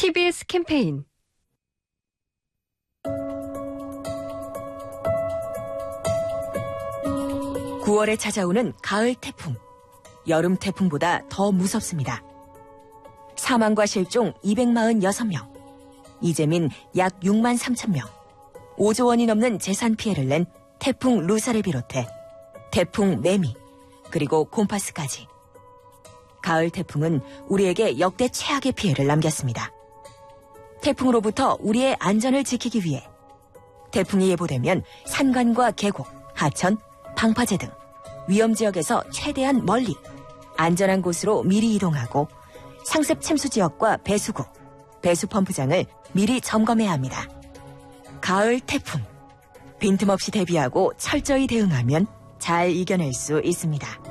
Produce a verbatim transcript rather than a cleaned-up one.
티비에스 캠페인 구월에 찾아오는 가을 태풍. 여름 태풍보다 더 무섭습니다. 사망과 실종 이백사십육 명, 이재민 약 육만 삼천 명, 오조 원이 넘는 재산 피해를 낸 태풍 루사를 비롯해 태풍 매미, 그리고 곰파스까지. 가을 태풍은 우리에게 역대 최악의 피해를 남겼습니다. 태풍으로부터 우리의 안전을 지키기 위해 태풍이 예보되면 산간과 계곡, 하천, 방파제 등 위험지역에서 최대한 멀리 안전한 곳으로 미리 이동하고 상습 침수 지역과 배수구, 배수 펌프장을 미리 점검해야 합니다. 가을 태풍. 빈틈없이 대비하고 철저히 대응하면 잘 이겨낼 수 있습니다.